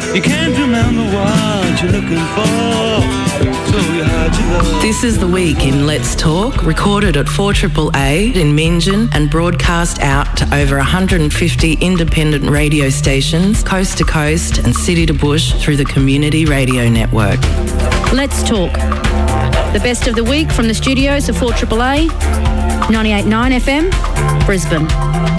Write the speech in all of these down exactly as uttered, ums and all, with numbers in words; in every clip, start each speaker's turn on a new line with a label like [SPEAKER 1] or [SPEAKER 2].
[SPEAKER 1] You can't remember what you're looking for, so you hide your love.
[SPEAKER 2] This is The Week in Let's Talk, recorded at four A A A in Meanjin and broadcast out to over one hundred fifty independent radio stations, coast to coast and city to bush through the Community Radio Network.
[SPEAKER 3] Let's Talk. The best of the week from the studios of four A A A, ninety-eight point nine F M, Brisbane.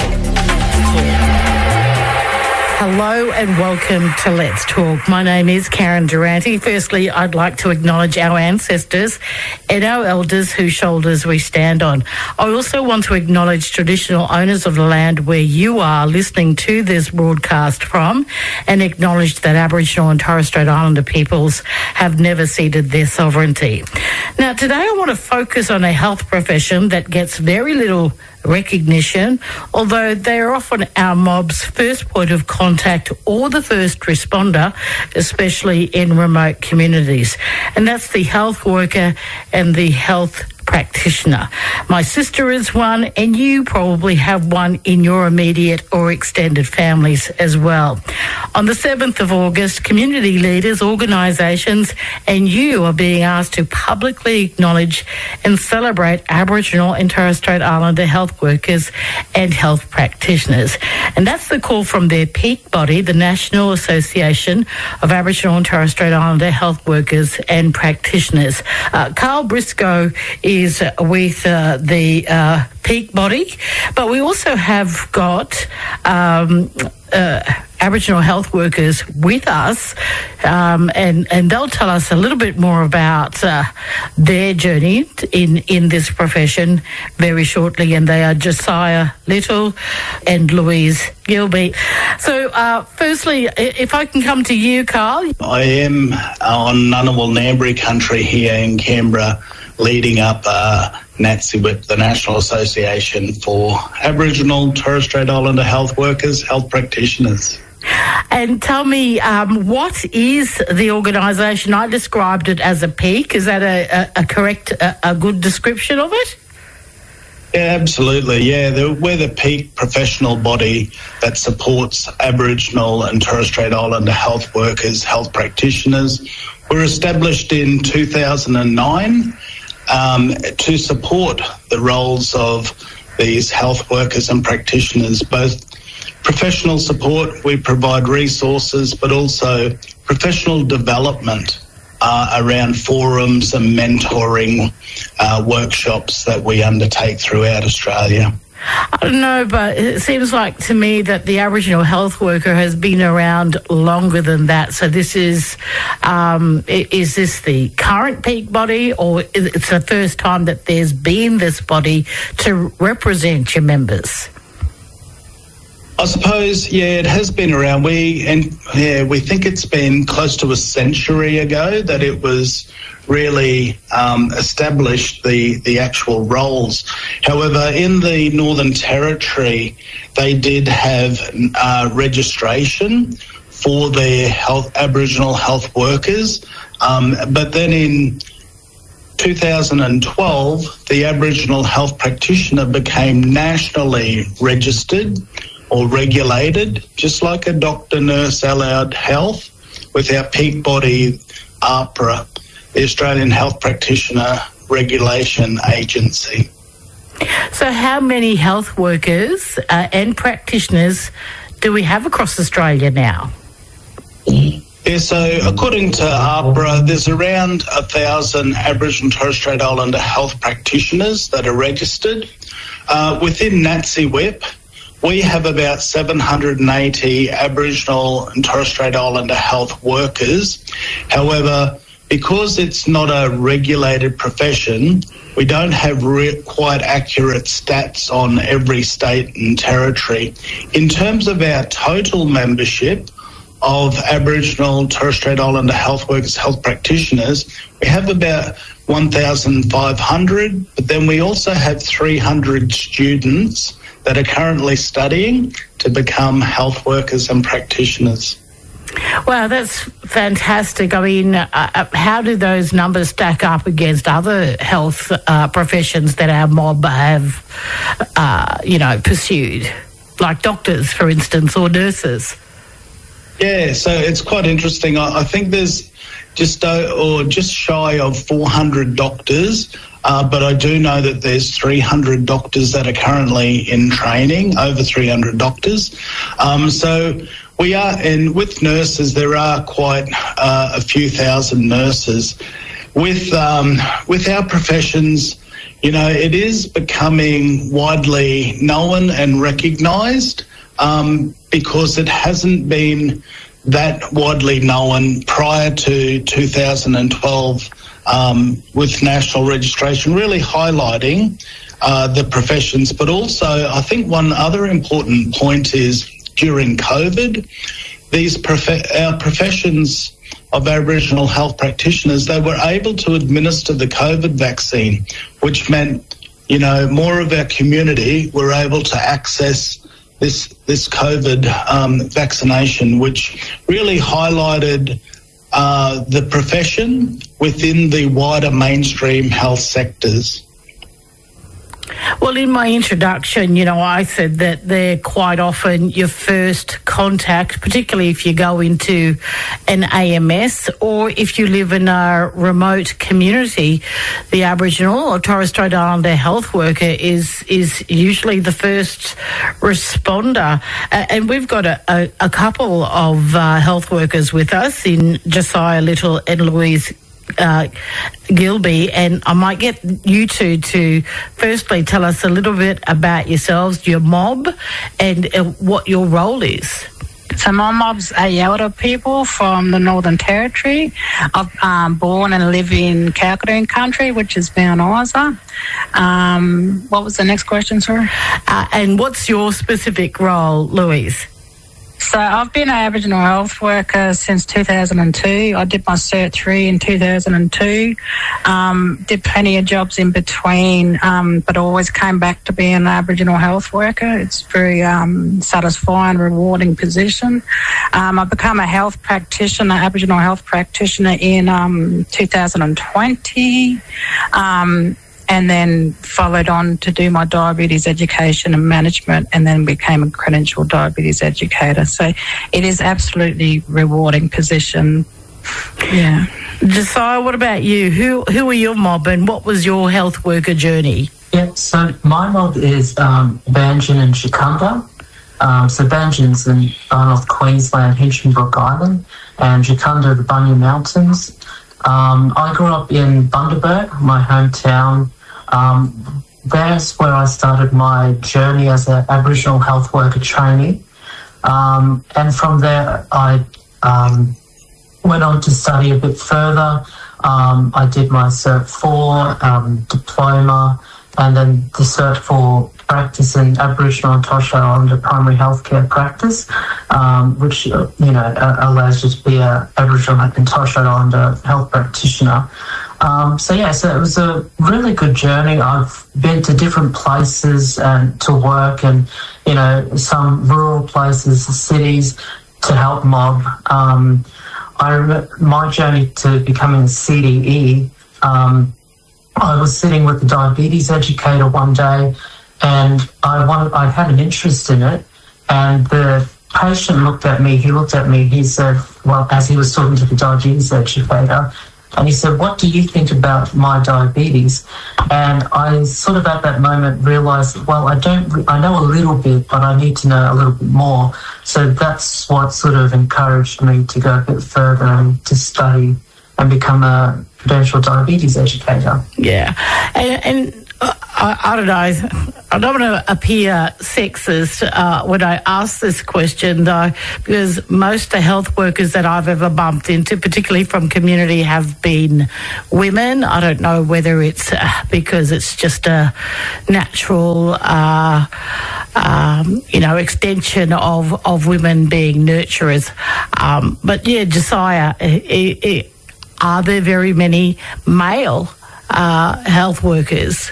[SPEAKER 4] Hello and welcome to Let's Talk. My name is Karen Durante. Firstly, I'd like to acknowledge our ancestors and our elders whose shoulders we stand on. I also want to acknowledge traditional owners of the land where you are listening to this broadcast from, and acknowledge that Aboriginal and Torres Strait Islander peoples have never ceded their sovereignty. Now, today I want to focus on a health profession that gets very little recognition, although they are often our mob's first point of contact or the first responder, especially in remote communities. And that's the health worker and the health practitioner. My sister is one, and you probably have one in your immediate or extended families as well. On the seventh of August, community leaders, organisations and you are being asked to publicly acknowledge and celebrate Aboriginal and Torres Strait Islander health workers and health practitioners. And that's the call from their peak body, the National Association of Aboriginal and Torres Strait Islander Health Workers and Practitioners. Uh, Carl Briscoe is is with uh, the uh, peak body, but we also have got um, uh, Aboriginal health workers with us, um, and, and they'll tell us a little bit more about uh, their journey in, in this profession very shortly, and they are Josiah Little and Louise Gilby. So uh, firstly, if I can come to you, Carl.
[SPEAKER 5] I am on Ngunnawal Ngambri country here in Canberra, leading up uh, NATSIWIP, the National Association for Aboriginal Torres Strait Islander Health Workers, Health Practitioners.
[SPEAKER 4] And tell me, um, what is the organisation? I described it as a peak. Is that a, a, a correct, a, a good description of it?
[SPEAKER 5] Yeah, absolutely. Yeah, the, we're the peak professional body that supports Aboriginal and Torres Strait Islander health workers, health practitioners. We're established in two thousand nine um, to support the roles of these health workers and practitioners, both professional support, we provide resources, but also professional development uh, around forums and mentoring uh, workshops that we undertake throughout Australia.
[SPEAKER 4] I don't know, but it seems like to me that the Aboriginal health worker has been around longer than that. So this is, um, is this the current peak body, or it's the first time that there's been this body to represent your members?
[SPEAKER 5] I suppose, yeah, it has been around. We and yeah, we think it's been close to a century ago that it was really um, established, the, the actual roles. However, in the Northern Territory, they did have uh, registration for their health, Aboriginal health workers, um, but then in two thousand twelve, the Aboriginal health practitioner became nationally registered or regulated, just like a doctor, nurse, allied health, with our peak body, AHPRA, the Australian Health Practitioner Regulation Agency.
[SPEAKER 4] So how many health workers uh, and practitioners do we have across Australia now?
[SPEAKER 5] Yeah, so according to AHPRA, there's around a thousand Aboriginal and Torres Strait Islander health practitioners that are registered. Uh, within NATSIWIP, we have about seven hundred eighty Aboriginal and Torres Strait Islander health workers. However, because it's not a regulated profession, we don't have re- quite accurate stats on every state and territory. In terms of our total membership of Aboriginal and Torres Strait Islander health workers, health practitioners, we have about one thousand five hundred, but then we also have three hundred students that are currently studying to become health workers and practitioners.
[SPEAKER 4] Wow, that's fantastic. I mean, uh, how do those numbers stack up against other health uh, professions that our mob have, uh, you know, pursued, like doctors, for instance, or nurses?
[SPEAKER 5] Yeah, so it's quite interesting. I, I think there's just uh, or just shy of four hundred doctors, uh, but I do know that there's three hundred doctors that are currently in training, over three hundred doctors. Um, so we are, and with nurses, there are quite uh, a few thousand nurses. With um, with our professions, you know, it is becoming widely known and recognised um, because it hasn't been that widely known prior to two thousand twelve um, with national registration, really highlighting uh, the professions. But also, I think one other important point is during COVID, these prof- our professions of Aboriginal health practitioners, they were able to administer the COVID vaccine, which meant, you know, more of our community were able to access this this COVID um, vaccination, which really highlighted uh, the profession within the wider mainstream health sectors.
[SPEAKER 4] Well, in my introduction, you know, I said that they're quite often your first contact, particularly if you go into an A M S or if you live in a remote community. The Aboriginal or Torres Strait Islander health worker is is usually the first responder. Uh, and we've got a, a, a couple of uh, health workers with us in Josiah Little and Louise Uh, Gilby, and I might get you two to firstly tell us a little bit about yourselves, your mob, and uh, what your role is.
[SPEAKER 6] So my mob's Ayelda people from the Northern Territory. I'm um, born and live in Kalkadoon country, which is Mount Isa. Um, what was the next question, sir?
[SPEAKER 4] Uh, and what's your specific role, Louise?
[SPEAKER 6] So I've been an Aboriginal health worker since two thousand two. I did my Cert three in two thousand two. Um, did plenty of jobs in between, um, but always came back to being an Aboriginal health worker. It's a very um, satisfying, rewarding position. Um, I became a health practitioner, Aboriginal health practitioner in um, two thousand twenty. Um, and then followed on to do my diabetes education and management, and then became a credentialed diabetes educator. So it is absolutely rewarding position. Yeah.
[SPEAKER 4] Josiah, what about you? Who who are your mob and what was your health worker journey?
[SPEAKER 7] Yeah, so my mob is um, Banjin and Jacunda. Um, so Banjin's in uh, North Queensland, Hinchinbrook Island, and Jacunda, the Bunya Mountains. Um, I grew up in Bundaberg, my hometown. Um, there's where I started my journey as an Aboriginal health worker trainee. Um, and from there, I um, went on to study a bit further. Um, I did my Cert four um, diploma, and then the Cert four practice in Aboriginal and Torres Strait Islander primary healthcare practice, um, which, you know, allows you to be an Aboriginal and Torres Strait Islander health practitioner. Um, so, yeah, so it was a really good journey. I've been to different places and to work and, you know, some rural places, cities to help mob. Um, I remember my journey to becoming a C D E. Um, I was sitting with the diabetes educator one day, and I wanted, I had an interest in it, and the patient looked at me, he looked at me, he said, well, as he was talking to the diabetes educator, and he said, what do you think about my diabetes? And I sort of at that moment realised, well, I don't, I know a little bit, but I need to know a little bit more. So that's what sort of encouraged me to go a bit further and to study and become a credentialed diabetes educator.
[SPEAKER 4] Yeah, and, and uh, I, I don't know, I don't want to appear sexist uh, when I ask this question, though, because most of the health workers that I've ever bumped into, particularly from community, have been women. I don't know whether it's uh, because it's just a natural, uh, um, you know, extension of, of women being nurturers. Um, but, yeah, Josiah, it, it, are there very many male uh, health workers?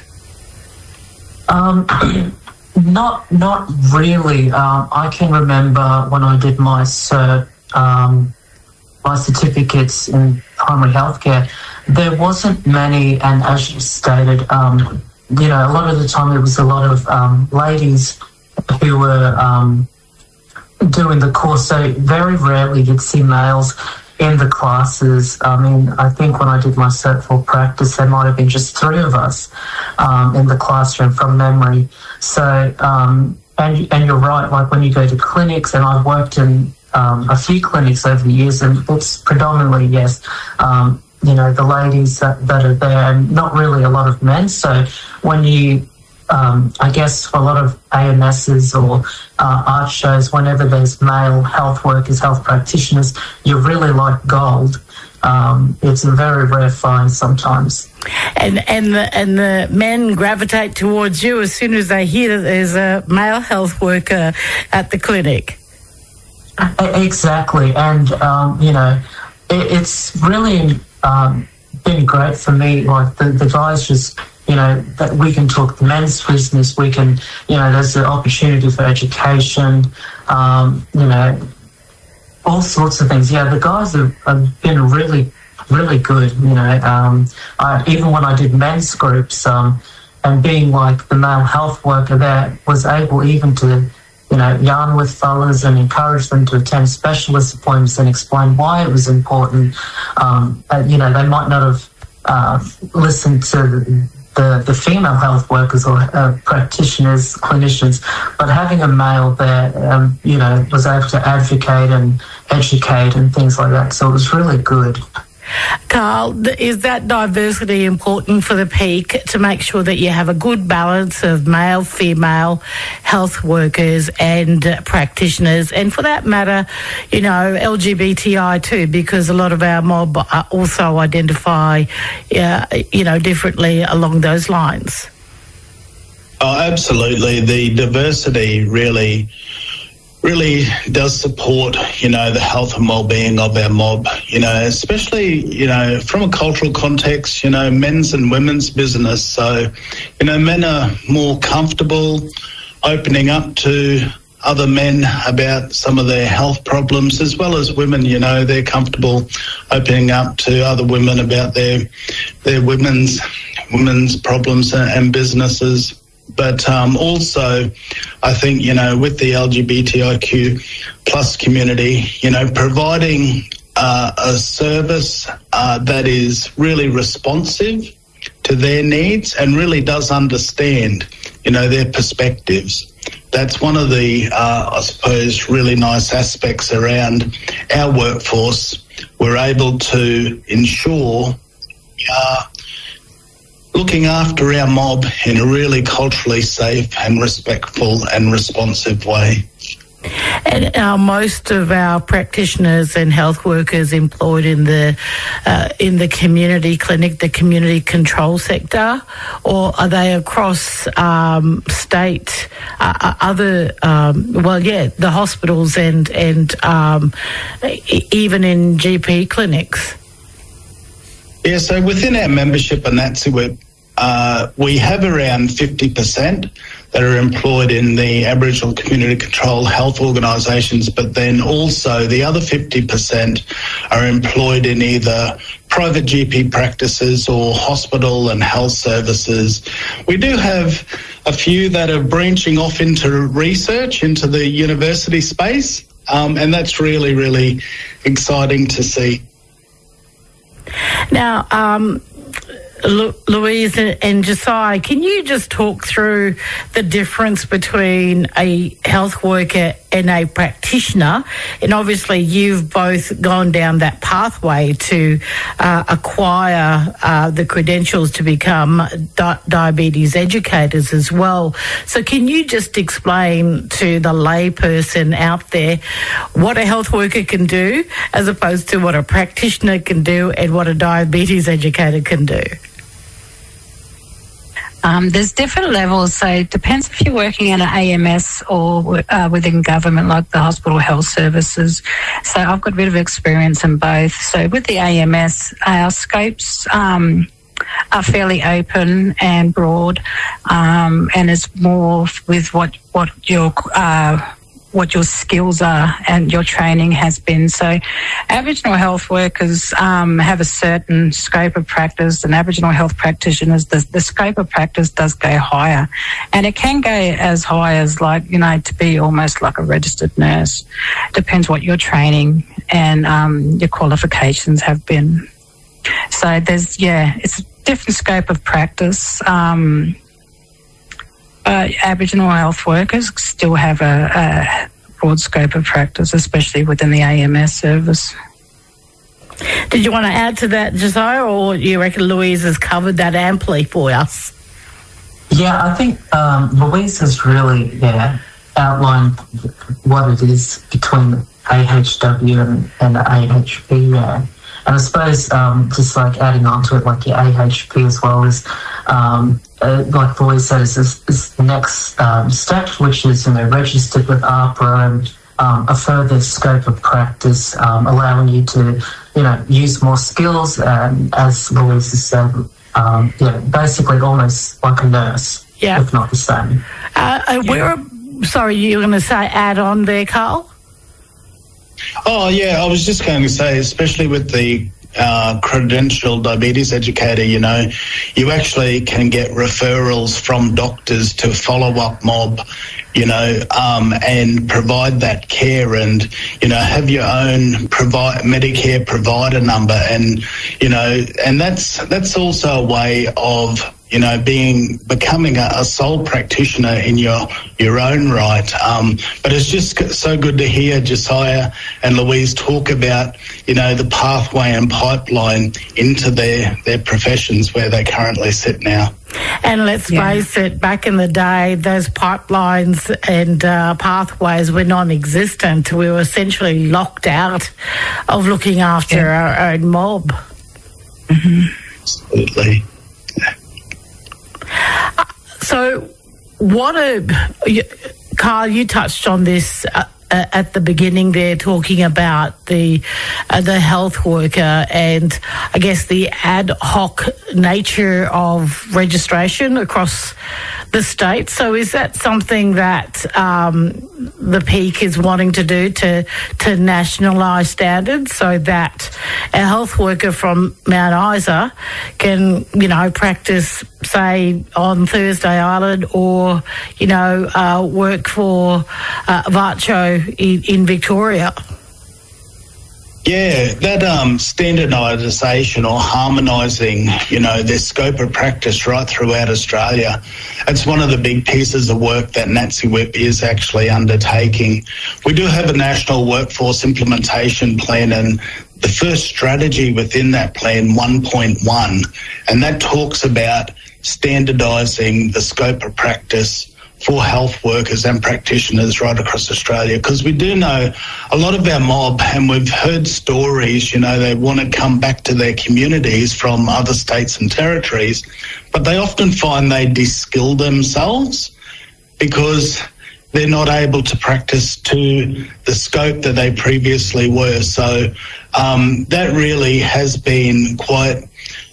[SPEAKER 7] Um, not not really. Um, I can remember when I did my cert, um, my certificates in primary healthcare, there wasn't many, and as you stated, um, you know, a lot of the time it was a lot of um, ladies who were um, doing the course, so very rarely you'd see males in the classes. I mean, I think when I did my Cert four practice, there might have been just three of us um, in the classroom from memory. So, um, and, and you're right, like when you go to clinics, and I've worked in um, a few clinics over the years, and it's predominantly, yes, um, you know, the ladies that, that are there, and not really a lot of men. So when you, um, I guess for a lot of A M Ss or uh, art shows, whenever there's male health workers, health practitioners, you're really like gold. Um, it's a very rare find sometimes.
[SPEAKER 4] And and the, and the men gravitate towards you as soon as they hear that there's a male health worker at the clinic.
[SPEAKER 7] Exactly. And, um, you know, it, it's really um, been great for me. Like the, the guys just, you know, that we can talk the men's business. We can, you know, there's an opportunity for education, um, you know, all sorts of things. Yeah, the guys have, have been really, really good, you know. Um, I, even when I did men's groups, um, and being like the male health worker there, was able even to, you know, yarn with fellas and encourage them to attend specialist appointments and explain why it was important. Um, and, you know, they might not have uh, listened to the, the, the female health workers or uh, practitioners, clinicians, but having a male there, um, you know, was able to advocate and educate and things like that. So it was really good.
[SPEAKER 4] Carl, is that diversity important for the peak to make sure that you have a good balance of male, female health workers and uh, practitioners, and for that matter, you know, L G B T I too, because a lot of our mob also identify, uh, you know, differently along those lines?
[SPEAKER 5] Oh, absolutely. The diversity really really does support, you know, the health and well-being of our mob, you know, especially, you know, from a cultural context, you know, men's and women's business. So, you know, men are more comfortable opening up to other men about some of their health problems, as well as women, you know, they're comfortable opening up to other women about their their women's women's problems and businesses. But um, also, I think, you know, with the L G B T I Q plus community, you know, providing uh, a service uh, that is really responsive to their needs and really does understand, you know, their perspectives. That's one of the, uh, I suppose, really nice aspects around our workforce. We're able to ensure we are looking after our mob in a really culturally safe and respectful and responsive way.
[SPEAKER 4] And are most of our practitioners and health workers employed in the uh, in the community clinic, the community control sector, or are they across um, state, uh, other, um, well, yeah, the hospitals and, and um, even in G P clinics?
[SPEAKER 5] Yeah, so within our membership and that's where uh, we have around fifty percent that are employed in the Aboriginal community control health organisations, but then also the other fifty percent are employed in either private G P practices or hospital and health services. We do have a few that are branching off into research, into the university space, um, and that's really, really exciting to see.
[SPEAKER 4] Now, um, Lu- Louise and Josiah, can you just talk through the difference between a health worker and a practitioner? And obviously you've both gone down that pathway to uh, acquire uh, the credentials to become di- diabetes educators as well. So can you just explain to the layperson out there what a health worker can do as opposed to what a practitioner can do and what a diabetes educator can do?
[SPEAKER 6] Um, there's different levels, so it depends if you're working in an A M S or uh, within government, like the hospital health services. So I've got a bit of experience in both. So with the A M S, our scopes um, are fairly open and broad, um, and it's more with what what your uh, what your skills are and your training has been. So Aboriginal health workers um, have a certain scope of practice, and Aboriginal health practitioners, the, the scope of practice does go higher. And it can go as high as, like, you know, to be almost like a registered nurse. Depends what your training and um, your qualifications have been. So there's, yeah, it's a different scope of practice. Um, Uh, Aboriginal health workers still have a, a broad scope of practice, especially within the A M S service.
[SPEAKER 4] Did you want to add to that, Josiah, or you reckon Louise has covered that amply for us?
[SPEAKER 7] Yeah, I think um, Louise has really yeah, outlined what it is between A H W and, and A H P. Yeah. And I suppose um, just like adding on to it, like your A H P as well is, um, uh, like Louise said, is, is, is the next um, step, which is, you know, registered with AHPRA and um, a further scope of practice, um, allowing you to, you know, use more skills, um, as Louise has said, um, yeah, basically almost like a nurse,
[SPEAKER 4] yeah.
[SPEAKER 7] if not the same.
[SPEAKER 4] Uh, uh,
[SPEAKER 7] yeah.
[SPEAKER 4] we're, sorry, you were going to say add on there, Carl?
[SPEAKER 5] Oh, yeah, I was just going to say, especially with the uh, credentialed diabetes educator, you know, you actually can get referrals from doctors to follow-up mob, you know, um, and provide that care and, you know, have your own provi- Medicare provider number. And, you know, and that's that's also a way of, you know, being becoming a, a sole practitioner in your your own right. Um, but it's just so good to hear Josiah and Louise talk about, you know, the pathway and pipeline into their, their professions where they currently sit now.
[SPEAKER 4] And let's yeah. face it, back in the day, those pipelines and uh, pathways were non-existent. We were essentially locked out of looking after yeah. our own mob.
[SPEAKER 5] Mm-hmm. Absolutely.
[SPEAKER 4] Uh, so what a... You, Carl, you touched on this uh, uh, at the beginning there, talking about the uh, the health worker and I guess the ad hoc nature of registration across the state. So is that something that um, the Peak is wanting to do, to to nationalise standards so that a health worker from Mount Isa can, you know, practice, say, on Thursday Island or, you know, uh, work for uh, Vacho in, in Victoria?
[SPEAKER 5] Yeah, that um, standardisation or harmonising, you know, their scope of practice right throughout Australia, it's one of the big pieces of work that NATSIWIP is actually undertaking. We do have a national workforce implementation plan, and the first strategy within that plan, one point one, and that talks about standardising the scope of practice for health workers and practitioners right across Australia, because we do know a lot of our mob, and we've heard stories, you know, they want to come back to their communities from other states and territories, but they often find they de-skill themselves because they're not able to practice to the scope that they previously were. So um, that really has been quite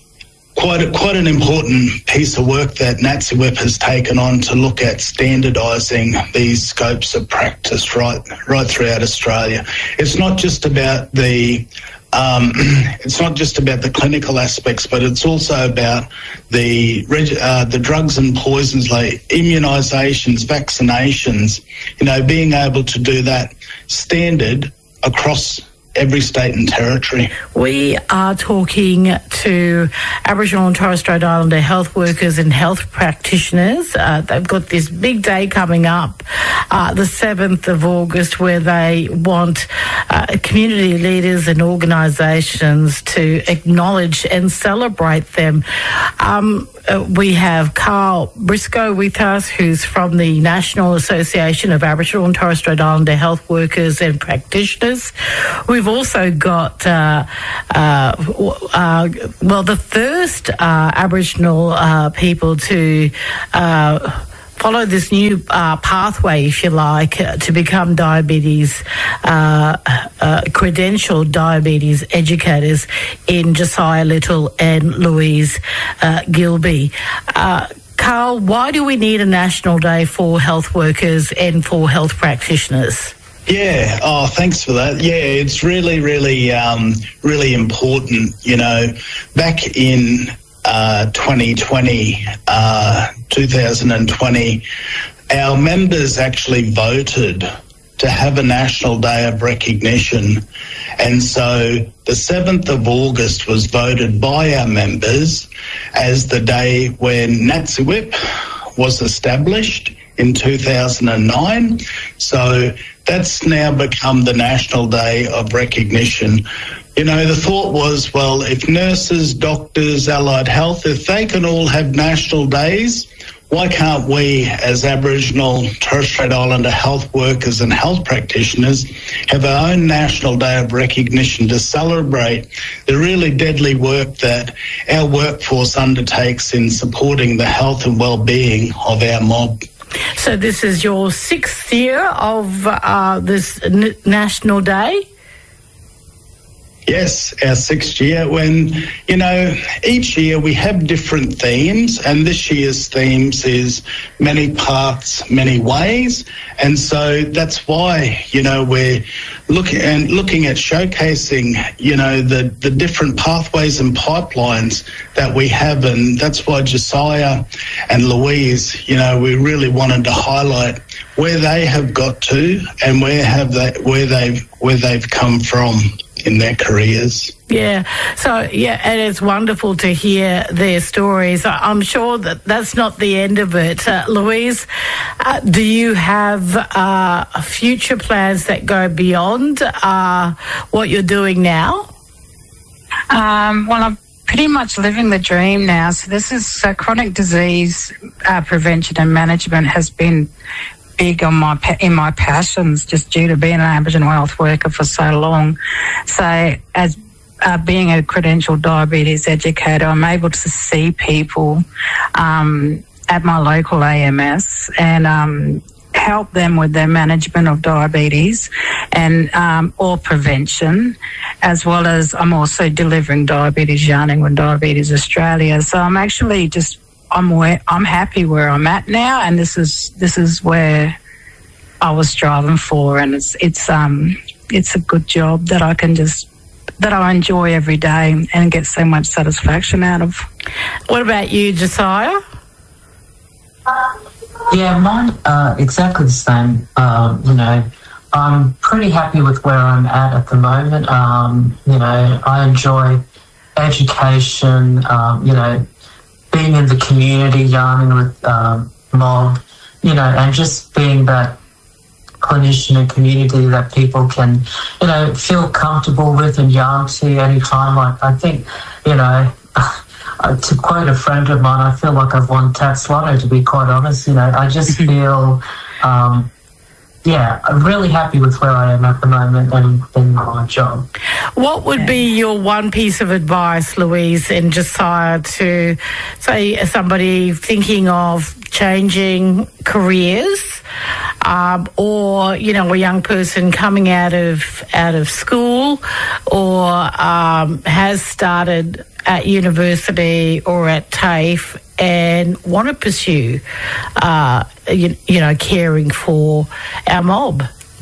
[SPEAKER 5] Quite a, quite an important piece of work that NATSIWIP has taken on to look at standardising these scopes of practice right right throughout Australia. It's not just about the um, it's not just about the clinical aspects, but it's also about the uh, the drugs and poisons like immunisations, vaccinations. You know, being able to do that standard across every state and territory.
[SPEAKER 4] We are talking to Aboriginal and Torres Strait Islander health workers and health practitioners. Uh, they've got this big day coming up, uh, the seventh of August, where they want uh, community leaders and organisations to acknowledge and celebrate them. Um, uh, we have Carl Briscoe with us, who's from the National Association of Aboriginal and Torres Strait Islander Health Workers and Practitioners. We've also got, uh, uh, uh, well, the first uh, Aboriginal uh, people to uh, follow this new uh, pathway, if you like, uh, to become diabetes, uh, uh, credentialed diabetes educators in Josiah Little and Louise uh, Gilby. Uh, Carl, why do we need a national day for health workers and for health practitioners?
[SPEAKER 5] Yeah, oh, thanks for that. Yeah, it's really, really, um, really important. You know, back in uh, twenty twenty, uh, two thousand twenty, our members actually voted to have a National Day of Recognition. And so the seventh of August was voted by our members as the day when NATSIWIP was established in two thousand nine. So that's now become the National Day of Recognition. You know, the thought was, well, if nurses, doctors, allied health, if they can all have national days, why can't we, as Aboriginal Torres Strait Islander health workers and health practitioners, have our own National Day of Recognition to celebrate the really deadly work that our workforce undertakes in supporting the health and well-being of our mob?
[SPEAKER 4] So this is your sixth year of uh, this N- National Day?
[SPEAKER 5] Yes, our sixth year when, you know, each year we have different themes, and this year's themes is many paths, many ways. And so that's why, you know, we're looking and looking at showcasing, you know, the, the different pathways and pipelines that we have. And that's why Josiah and Louise, you know, we really wanted to highlight where they have got to and where have they where they've where they've come from in their careers.
[SPEAKER 4] Yeah, so yeah, and it's wonderful to hear their stories. I'm sure that that's not the end of it. Uh, Louise, uh, do you have uh, future plans that go beyond uh, what you're doing now?
[SPEAKER 6] Um, well, I'm pretty much living the dream now. So this is uh, chronic disease uh, prevention and management has been big on my in my passions, just due to being an Aboriginal health worker for so long. So as uh, being a credentialed diabetes educator, I'm able to see people um, at my local A M S and um, help them with their management of diabetes and um, or prevention, as well as I'm also delivering diabetes yarning with Diabetes Australia. So I'm actually just I'm where, I'm happy where I'm at now, and this is this is where I was striving for, and it's it's um it's a good job that I can just that I enjoy every day and get so much satisfaction out of.
[SPEAKER 4] What about you, Josiah?
[SPEAKER 7] Yeah, mine uh, exactly the same. Um, you know, I'm pretty happy with where I'm at at the moment. Um, you know, I enjoy education. Um, you know. Being in the community, yarning with um, mob, you know, and just being that clinician and community that people can, you know, feel comfortable with and yarn to any time. Like, I think, you know, uh, to quote a friend of mine, I feel like I've won Tax Lotto, to be quite honest. You know, I just feel, um, yeah, I'm really happy with where I am at the moment and in my job.
[SPEAKER 4] What would be your one piece of advice, Louise and Josiah, to, say, somebody thinking of changing careers, um, or, you know, a young person coming out of out of school or um, has started at university or at TAFE and want to pursue, uh, you, you know, caring for our mob?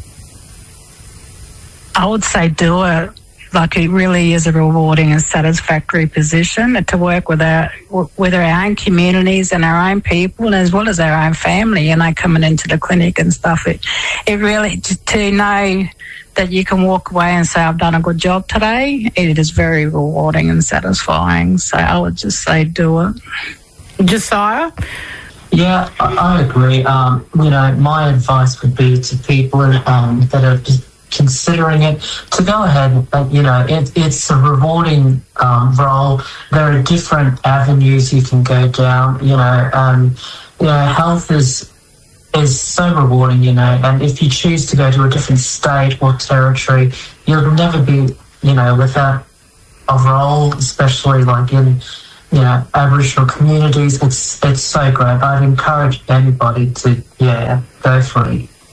[SPEAKER 6] I would say do it. Like, it really is a rewarding and satisfactory position to work with our with our own communities and our own people, as well as our own family. And they coming into the clinic and stuff. It it really to, to know that you can walk away and say, I've done a good job today. It is very rewarding and satisfying. So I would just say do it.
[SPEAKER 4] Josiah?
[SPEAKER 7] Yeah, I, I agree. Um, you know, my advice would be to people um, that are just considering it to go ahead. But, you know, it, it's a rewarding um, role. There are different avenues you can go down. You know, um, you know, health is is so rewarding. You know, and if you choose to go to a different state or territory, you'll never be, you know, without a role, especially like in, you know, Aboriginal communities. It's it's so great. I'd encourage anybody to, yeah, go for it.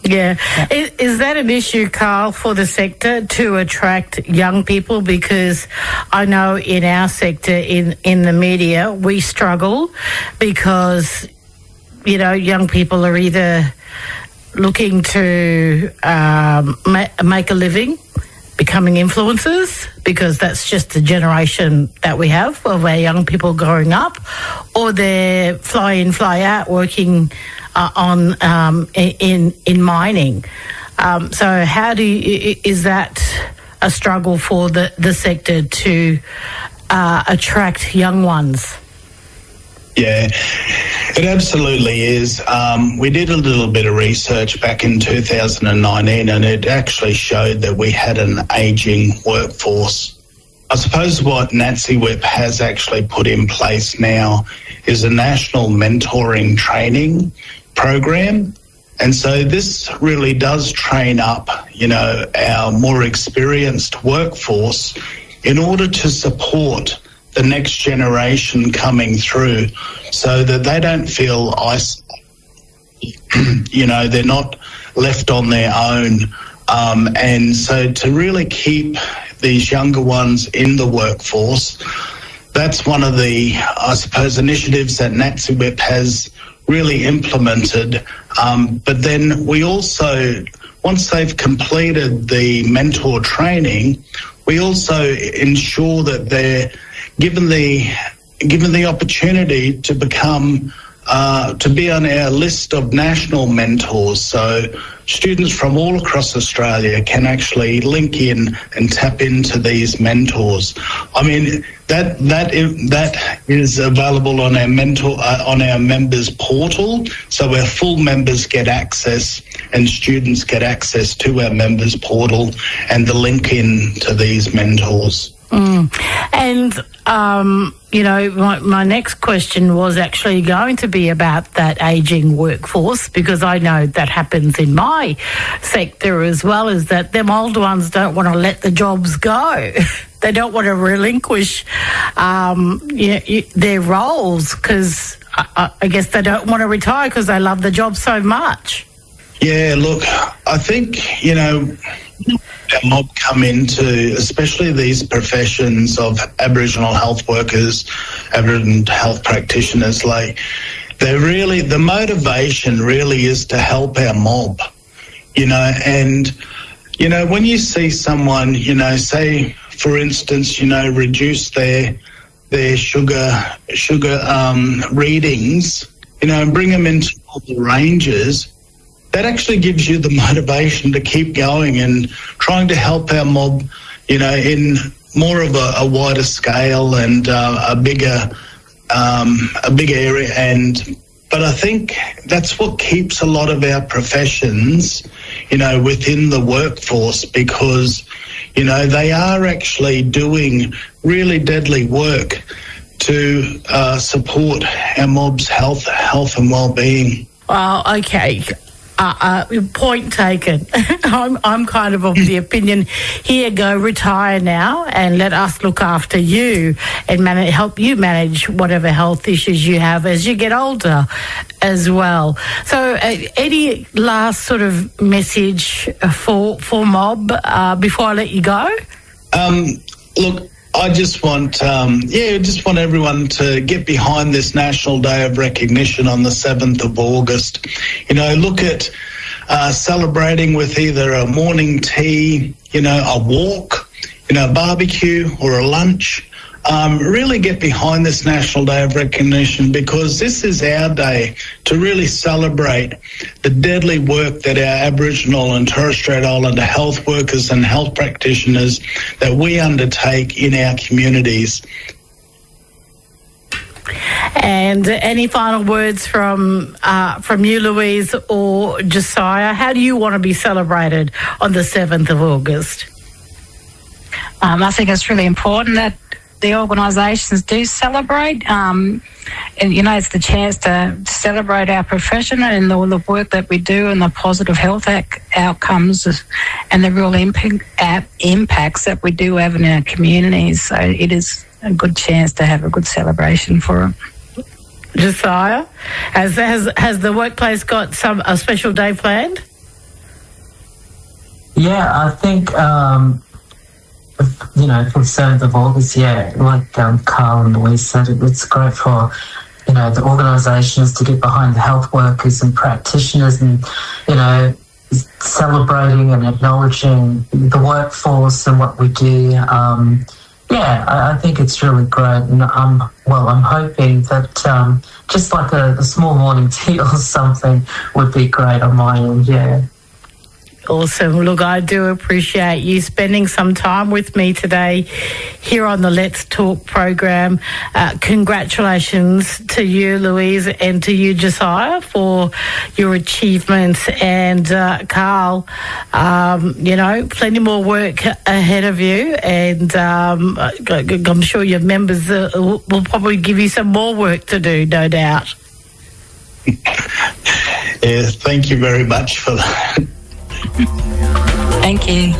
[SPEAKER 4] Yeah. Is, is that an issue, Carl, for the sector to attract young people? Because I know in our sector, in, in the media, we struggle because, you know, young people are either looking to um, ma- make a living, becoming influencers, because that's just the generation that we have of our young people growing up, or they're fly in, fly out, working uh, on um, in in mining. Um, so, how do you, is that a struggle for the the sector to uh, attract young ones?
[SPEAKER 5] Yeah, it absolutely is. Um, we did a little bit of research back in two thousand nineteen, and it actually showed that we had an ageing workforce. I suppose what NATSIWEP has actually put in place now is a national mentoring training program. And so this really does train up, you know, our more experienced workforce in order to support the next generation coming through, so that they don't feel isolated. You know, they're not left on their own. Um, and so to really keep these younger ones in the workforce, that's one of the, I suppose, initiatives that NATSIWEP has really implemented. Um, but then we also, once they've completed the mentor training, we also ensure that they're given the given the opportunity to become uh, to be on our list of national mentors. So students from all across Australia can actually link in and tap into these mentors. I mean, that that that is available on our mentor uh, on our members portal. So our full members get access, and students get access to our members portal and the link in to these mentors.
[SPEAKER 4] Mm. And, um, you know, my, my next question was actually going to be about that ageing workforce, because I know that happens in my sector as well, is that them old ones don't want to let the jobs go. They don't want to relinquish um, you know, their roles, because I, I guess they don't want to retire because they love the job so much.
[SPEAKER 5] Yeah, look, I think, you know, our mob come into, especially these professions of Aboriginal health workers, Aboriginal health practitioners, like, they're really, the motivation really is to help our mob, you know, and, you know, when you see someone, you know, say, for instance, you know, reduce their their sugar sugar um, readings, you know, and bring them into normal ranges, that actually gives you the motivation to keep going and trying to help our mob, you know, in more of a, a wider scale and uh, a bigger, um, a bigger area. And but I think that's what keeps a lot of our professions, you know, within the workforce, because, you know, they are actually doing really deadly work to uh, support our mob's health, health and well-being.
[SPEAKER 4] Well, okay. Uh, uh, point taken. I'm, I'm kind of of the opinion, here, go retire now and let us look after you and manage, help you manage whatever health issues you have as you get older as well. So uh, any last sort of message for, for mob uh, before I let you go?
[SPEAKER 5] Um, look, I just want, um, yeah, just want everyone to get behind this National Day of Recognition on the seventh of August. You know, look at uh, celebrating with either a morning tea, you know, a walk, you know, a barbecue or a lunch. Um, really get behind this National Day of Recognition, because this is our day to really celebrate the deadly work that our Aboriginal and Torres Strait Islander health workers and health practitioners that we undertake in our communities.
[SPEAKER 4] And any final words from uh, from you, Louise, or Josiah? How do you want to be celebrated on the seventh of August?
[SPEAKER 6] Um, I think it's really important that the organisations do celebrate. Um, and, you know, it's the chance to celebrate our profession and all the work that we do and the positive health ac- outcomes and the real impact, uh, impacts that we do have in our communities. So it is a good chance to have a good celebration for it.
[SPEAKER 4] Josiah, has, has, has the workplace got some a special day planned?
[SPEAKER 7] Yeah, I think, um, you know, for the seventh of August, yeah, like um, Carl and Louise said, it, it's great for, you know, the organisations to get behind the health workers and practitioners and, you know, celebrating and acknowledging the workforce and what we do. Um, yeah, I, I think it's really great. And I'm, well, I'm hoping that um, just like a, a small morning tea or something would be great on my end, yeah.
[SPEAKER 4] Awesome. Look, I do appreciate you spending some time with me today here on the Let's Talk program. Uh, congratulations to you, Louise, and to you, Josiah, for your achievements. And uh, Carl, um, you know, plenty more work ahead of you. And um, I'm sure your members uh, will probably give you some more work to do, no doubt.
[SPEAKER 5] Yeah, thank you very much for that.
[SPEAKER 6] Thank you.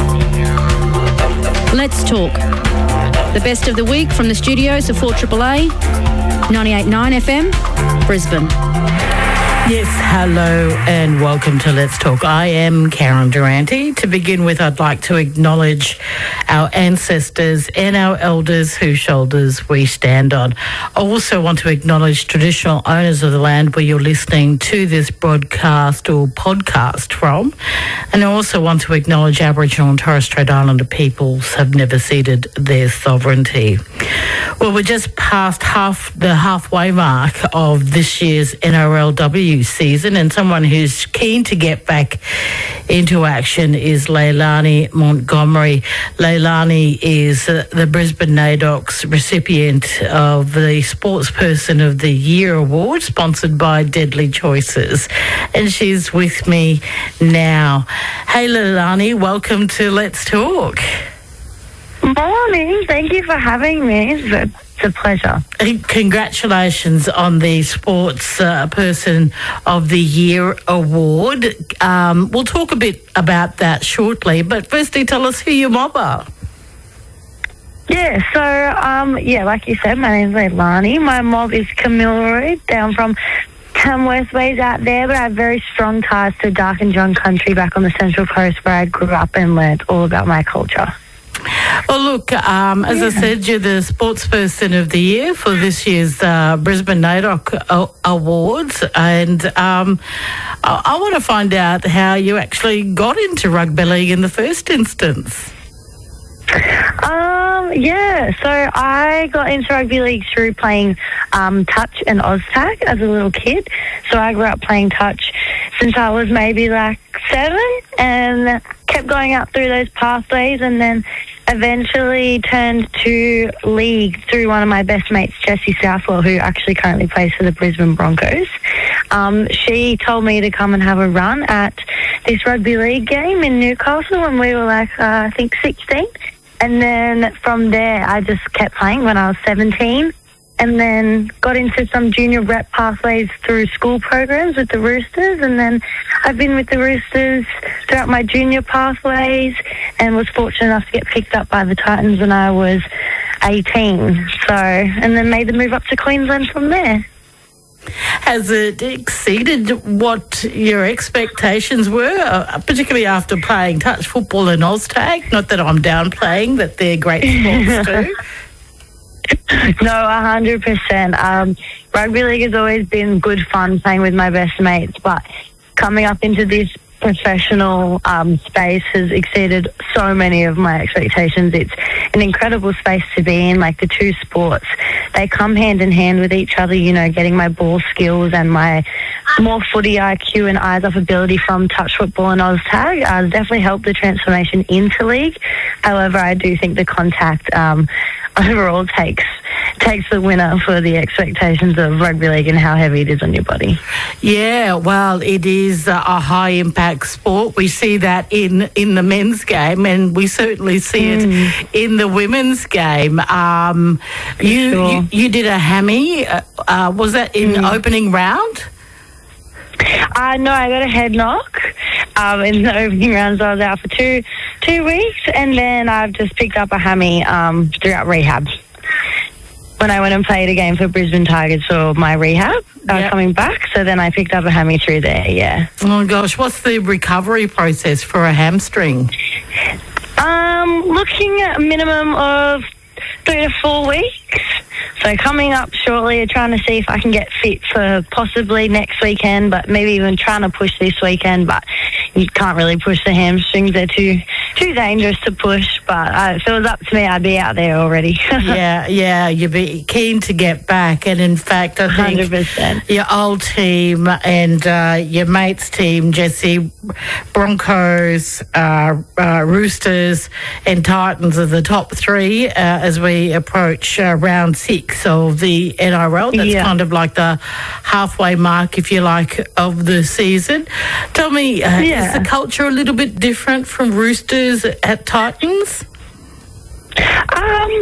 [SPEAKER 3] Let's talk. The best of the week from the studios of four A A A, ninety-eight point nine F M, Brisbane.
[SPEAKER 4] Yes, hello and welcome to Let's Talk. I am Karen Durante. To begin with, I'd like to acknowledge our ancestors and our elders whose shoulders we stand on. I also want to acknowledge traditional owners of the land where you're listening to this broadcast or podcast from. And I also want to acknowledge Aboriginal and Torres Strait Islander peoples have never ceded their sovereignty. Well, we're just past half the halfway mark of this year's N R L W season, and someone who's keen to get back into action is Leilani Montgomery. Leilani is uh, the Brisbane NAIDOC's recipient of the Sportsperson of the Year award, sponsored by Deadly Choices, and she's with me now. Hey Leilani, welcome to Let's Talk.
[SPEAKER 8] Morning. Thank you for having me. It's a pleasure.
[SPEAKER 4] Congratulations on the Sports uh, Person of the Year award. Um, we'll talk a bit about that shortly, but firstly, tell us who your mob are.
[SPEAKER 8] Yeah, so, um, yeah, like you said, my name's Leilani. My mob is Kamilaroi, down from Tamworth ways out there, but I have very strong ties to Dark and John country back on the Central Coast where I grew up and learnt all about my culture.
[SPEAKER 4] Well, look, um, as yeah. I said, you're the Sportsperson of the Year for this year's uh, Brisbane NAIDOC Awards, and um, I, I want to find out how you actually got into rugby league in the first instance.
[SPEAKER 8] Um, yeah, so I got into rugby league through playing um, touch and Oztag as a little kid. So I grew up playing touch since I was maybe like seven and kept going up through those pathways, and then eventually turned to league through one of my best mates, Jessie Southwell, who actually currently plays for the Brisbane Broncos. Um, she told me to come and have a run at this rugby league game in Newcastle when we were like, uh, I think sixteen. And then from there, I just kept playing when I was seventeen, and then got into some junior rep pathways through school programs with the Roosters, and then I've been with the Roosters throughout my junior pathways and was fortunate enough to get picked up by the Titans when I was eighteen. So, and then made the move up to Queensland from there.
[SPEAKER 4] Has it exceeded what your expectations were, uh, particularly after playing touch football and Oztag? Not that I'm downplaying that they're great sports too.
[SPEAKER 8] No, one hundred percent. Um, rugby league has always been good fun playing with my best mates, but coming up into this professional um, space has exceeded so many of my expectations. It's an incredible space to be in. Like, the two sports, they come hand in hand with each other, you know, getting my ball skills and my more footy I Q and eyes off ability from touch football and Oztag uh, definitely helped the transformation into league. However, I do think the contact um, overall takes takes the winner for the expectations of rugby league and how heavy it is on your body.
[SPEAKER 4] Yeah, well, it is a high impact sport. We see that in, in the men's game, and we certainly see mm. it in the women's game. Um, you, sure. you you did a hammy. Uh, uh, was that in mm. opening round?
[SPEAKER 8] Uh, no, I got a head knock um, in the opening rounds. I was out for two two weeks, and then I've just picked up a hammy um, throughout rehab. when I went and played a game for Brisbane Tigers for my rehab, I was
[SPEAKER 4] Yep.
[SPEAKER 8] coming back, so then I picked up a hammy through there, yeah.
[SPEAKER 4] Oh, gosh. What's the recovery process for a hamstring?
[SPEAKER 8] Um, looking at a minimum of three to four weeks. So coming up shortly, trying to see if I can get fit for possibly next weekend, but maybe even trying to push this weekend, but you can't really push the hamstrings. They're too too dangerous to push, but uh, if it was up to me, I'd be out there already.
[SPEAKER 4] yeah, yeah, you'd be keen to get back. And in fact, I think
[SPEAKER 8] one hundred percent.
[SPEAKER 4] your old team and uh, your mates' team, Jesse, Broncos, uh, uh, Roosters and Titans are the top three uh, as we approach uh, round six of the N R L. That's
[SPEAKER 8] Yeah.
[SPEAKER 4] kind of like the halfway mark, if you like, of the season. Tell me, uh,
[SPEAKER 8] Yeah.
[SPEAKER 4] is the culture a little bit different from Roosters at Titans?
[SPEAKER 8] Um,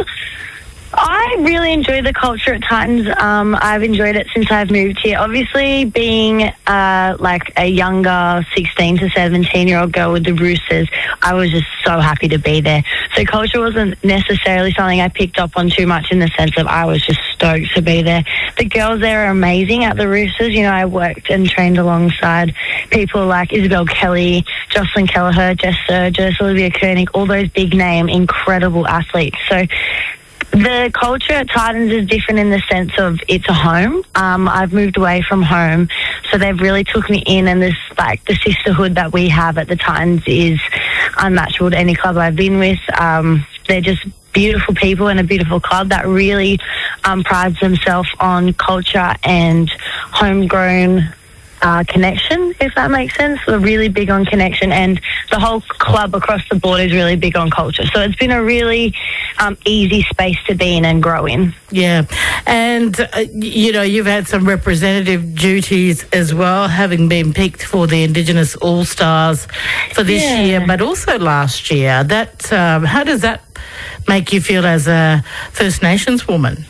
[SPEAKER 8] I really enjoy the culture at Titans. Um, I've enjoyed it since I've moved here. Obviously, being uh, like a younger sixteen to seventeen year old girl with the Roosters, I was just so happy to be there. So culture wasn't necessarily something I picked up on too much in the sense of I was just stoked to be there. The girls there are amazing at the Roosters. You know, I worked and trained alongside people like Isabel Kelly, Jocelyn Kelleher, Jess Sturgis, Olivia Koenig, all those big name, incredible athletes. So the culture at Titans is different in the sense of it's a home. Um, I've moved away from home, so they've really took me in, and this, like, the sisterhood that we have at the Titans is unmatchable to any club I've been with. Um, they're just beautiful people and a beautiful club that really um, prides themselves on culture and homegrown Uh, connection, if that makes sense. We're really big on connection, and the whole club across the board is really big on culture. So it's been a really um, easy space to be in and grow in.
[SPEAKER 4] Yeah. And, uh, you know, you've had some representative duties as well, having been picked for the Indigenous All-Stars for this
[SPEAKER 8] Yeah.
[SPEAKER 4] year, but also last year. That um, how does that make you feel as a First Nations woman?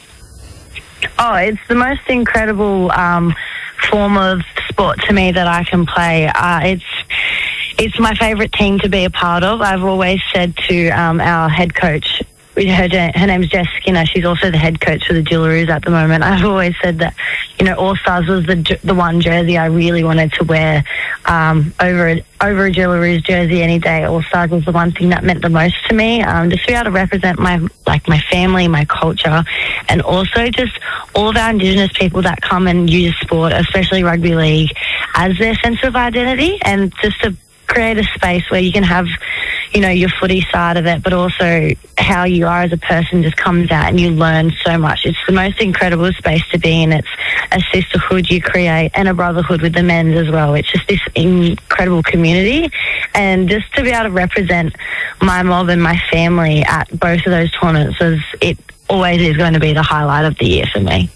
[SPEAKER 8] Oh, it's the most incredible um, form of sport to me that I can play. Uh, it's it's my favourite team to be a part of. I've always said to um, our head coach, her, her name's Jess Skinner, she's also the head coach for the Jillaroos at the moment. I've always said that, you know, All Stars was the the one jersey I really wanted to wear um, over, a, over a Jillaroos jersey any day. All Stars was the one thing that meant the most to me, um, just to be able to represent my, like, my family, my culture, and also just all of our Indigenous people that come and use sport, especially rugby league, as their sense of identity, and just to create a space where you can have, you know, your footy side of it, but also how you are as a person just comes out and you learn so much. It's the most incredible space to be in. It's a sisterhood you create and a brotherhood with the men's as well. It's just this incredible community, and just to be able to represent my mob and my family at both of those tournaments, is, it always is going to be the highlight of the year for me.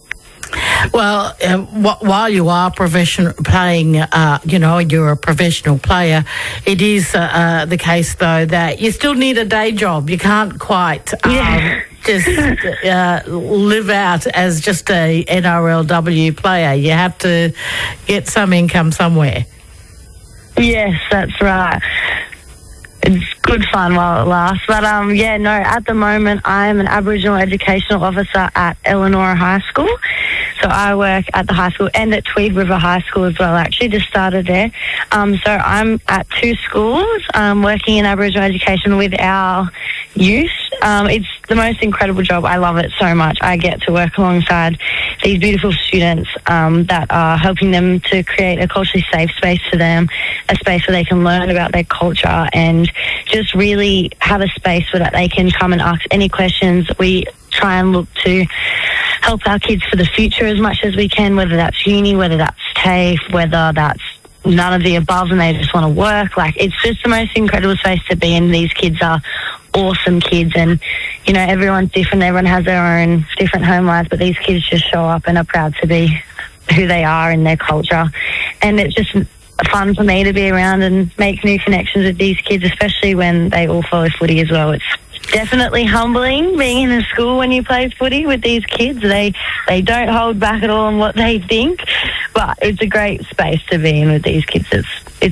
[SPEAKER 4] Well, uh, wh- while you are professional playing, uh, you know, you're a professional player, it is uh, uh, the case, though, that you still need a day job. You can't quite um,
[SPEAKER 8] Yeah.
[SPEAKER 4] just uh, live out as just a N R L W player. You have to get some income somewhere.
[SPEAKER 8] Yes, that's right. It's good fun while it lasts. But, um, yeah, no, at the moment I'm an Aboriginal Educational Officer at Eleanor High School. So I work at the high school and at Tweed River High School as well. I actually just started there. Um, so I'm at two schools um, working in Aboriginal education with our youth. Um, it's the most incredible job. I love it so much. I get to work alongside these beautiful students um, that are helping them to create a culturally safe space for them, a space where they can learn about their culture and just really have a space where that they can come and ask any questions. We try and look to help our kids for the future as much as we can, whether that's uni, whether that's TAFE, whether that's none of the above and they just want to work. Like, it's just the most incredible space to be in. These kids are awesome kids, and, you know, everyone's different. Everyone has their own different home lives, but these kids just show up and are proud to be who they are in their culture. And it's just fun for me to be around and make new connections with these kids, especially when they all follow footy as well. It's definitely humbling being in a school when you play footy with these kids. They they don't hold back at all on what they think, but it's a great space to be in with these kids. It's it's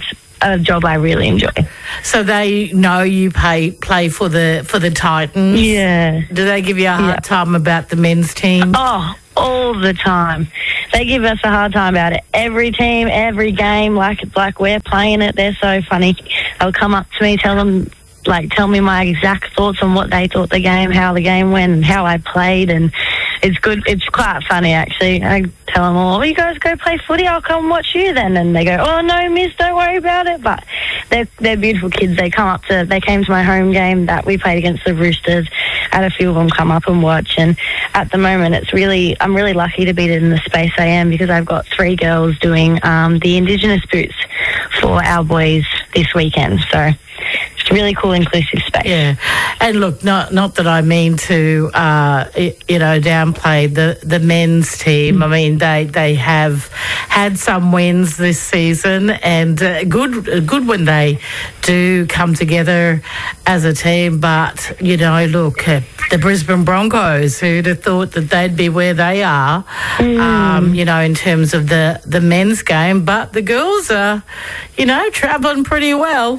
[SPEAKER 8] a job I really enjoy.
[SPEAKER 4] So they know you pay, play for the for the Titans?
[SPEAKER 8] Yeah.
[SPEAKER 4] Do they give you a hard
[SPEAKER 8] Yeah.
[SPEAKER 4] time about the men's team?
[SPEAKER 8] Oh, all the time. They give us a hard time about it. Every team, every game, like it's like we're playing it. They're so funny. They'll come up to me, tell them, like, tell me my exact thoughts on what they thought the game, how the game went, and how I played, and it's good. It's quite funny, actually. I tell them all, oh, you guys go play footy, I'll come watch you then. And they go, oh, no, miss, don't worry about it. But they're, they're beautiful kids. They come up to, they came to my home game that we played against the Roosters. I had a few of them come up and watch. And at the moment, it's really, I'm really lucky to be in the space I am because I've got three girls doing um, the Indigenous boots for our boys this weekend. So it's a really cool, inclusive space.
[SPEAKER 4] Yeah, and look, not not that I mean to, uh, you know, downplay the, the men's team. I mean, they they have had some wins this season, and uh, good good when they do come together as a team. But you know, look, uh, the Brisbane Broncos, who'd have thought that they'd be where they are, mm. um, you know, in terms of the the men's game. But the girls are, you know, travelling pretty well.